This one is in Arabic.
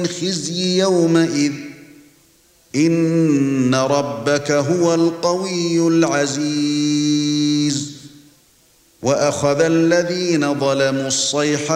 خزي يومئذ إن ربك هو القوي العزيز وأخذ الذين ظلموا الصيحة